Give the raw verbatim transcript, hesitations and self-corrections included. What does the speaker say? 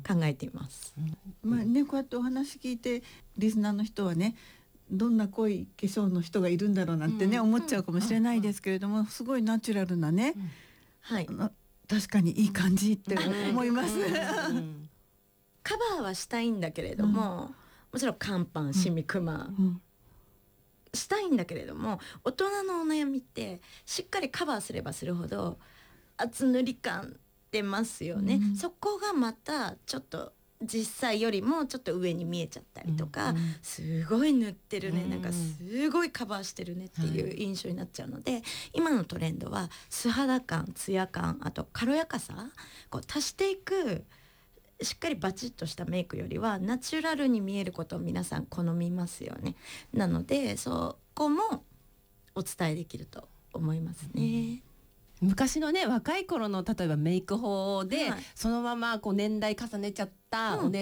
考えています、 うんまあね、こうやってお話聞いてリスナーの人はねどんな濃い化粧の人がいるんだろうなんてね、うん、思っちゃうかもしれないですけれども、うん、すごいナチュラルなね、うんはい、 確かにいい感じって思います、 うん、カバーはしたいんだけれども、うん、もちろん乾パンシミクマ、うんうんしたいんだけれども、大人のお悩みってしっかりカバーすればするほど厚塗り感出ますよね、うん、そこがまたちょっと実際よりもちょっと上に見えちゃったりとか、うんうん、すごい塗ってるね、うん、なんかすごいカバーしてるねっていう印象になっちゃうので、はい、今のトレンドは素肌感、ツヤ感、あと軽やかさこう足していくしっかりバチッとしたメイクよりはナチュラルに見えることを皆さん好みますよね。なのでそこもお伝えできると思いますね、 うん、昔のね若い頃の例えばメイク法で、 はい、 そのままこう年代重ねちゃったお姉